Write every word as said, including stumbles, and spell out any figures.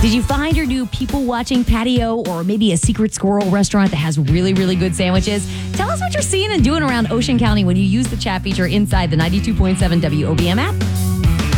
Did you find your new people-watching patio or maybe a secret squirrel restaurant that has really, really good sandwiches? Tell us what you're seeing and doing around Ocean County when you use the chat feature inside the ninety-two point seven W O B M app.